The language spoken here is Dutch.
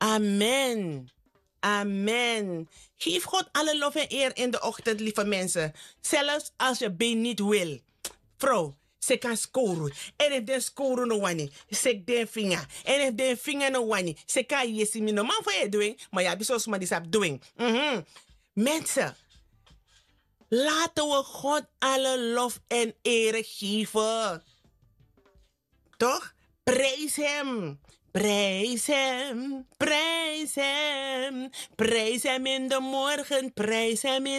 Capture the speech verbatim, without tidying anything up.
Amen. Amen. Geef God alle lof en eer in de ochtend, lieve mensen. Zelfs als je been niet wil. Vrouw, ze kan scoren. En if de scoren no wani, ze de vinger. En if de vinger no wani, ze kan yesi mi no man voor je doing, maar ja, bisos maar die sap doing. Mhm. Mensen, laten we God alle lof en eer geven. Toch? Prijs hem. Prijs hem, prijs hem, prijs hem in de morgen, prijs hem in